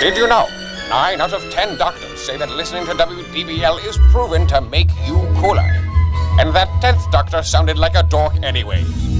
Did you know? 9 out of 10 doctors say that listening to WDBL is proven to make you cooler. And that 10th doctor sounded like a dork anyway.